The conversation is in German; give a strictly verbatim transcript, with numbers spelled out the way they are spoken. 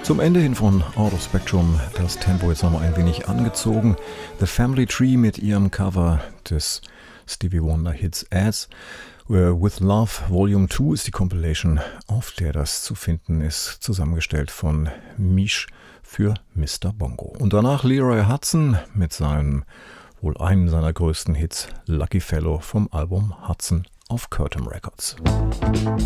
Zum Ende hin von Out of Spectrum das Tempo jetzt nochmal ein wenig angezogen. The Family Tree mit ihrem Cover des Stevie Wonder Hits As. With Love Volume zwei ist die Compilation, auf der das zu finden ist, zusammengestellt von Misch für Mister Bongo. Und danach Leroy Hudson mit seinem, wohl einem seiner größten Hits, Lucky Fellow vom Album Hudson auf Curtom Records.